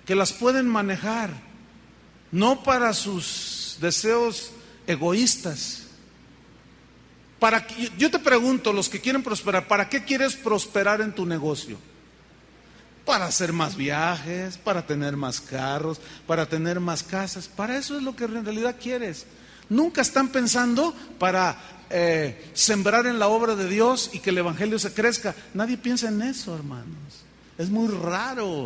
que las pueden manejar, no para sus deseos egoístas. Yo te pregunto, los que quieren prosperar, ¿para qué quieres prosperar en tu negocio? Para hacer más viajes, para tener más carros, para tener más casas. Para eso es lo que en realidad quieres. Nunca están pensando para sembrar en la obra de Dios y que el evangelio se crezca. Nadie piensa en eso, hermanos. Es muy raro.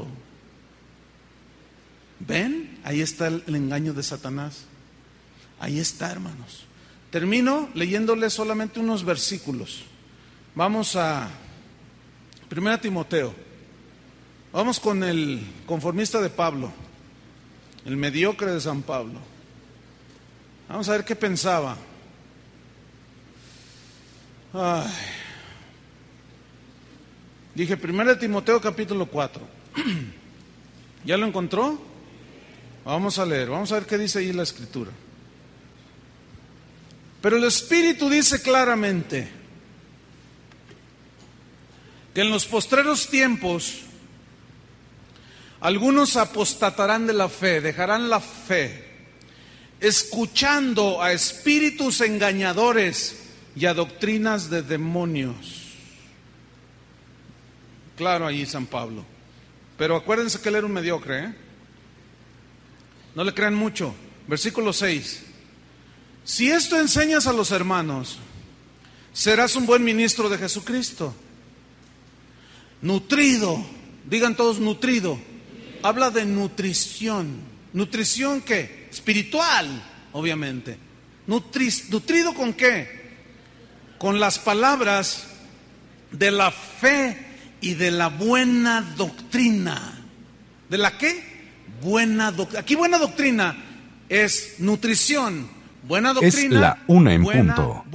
¿Ven? Ahí está el engaño de Satanás. Ahí está, hermanos. Termino leyéndoles solamente unos versículos. Vamos a 1 Timoteo. Vamos con el conformista de Pablo, el mediocre de San Pablo. Vamos a ver qué pensaba. Ay. Dije 1 Timoteo capítulo 4. ¿Ya lo encontró? Vamos a leer, vamos a ver qué dice ahí la escritura. Pero el Espíritu dice claramente que en los postreros tiempos algunos apostatarán de la fe, dejarán la fe, escuchando a espíritus engañadores y a doctrinas de demonios. Claro, allí San Pablo. Pero acuérdense que él era un mediocre, ¿eh? No le crean mucho. Versículo 6. Si esto enseñas a los hermanos, serás un buen ministro de Jesucristo. Nutrido, digan todos nutrido. Habla de nutrición. ¿Nutrición qué? Espiritual, obviamente. ¿Nutrido con qué? Con las palabras de la fe y de la buena doctrina. ¿De la qué? Buena doctrina. Aquí buena doctrina es nutrición. Buena doctrina. Es la 1 en punto.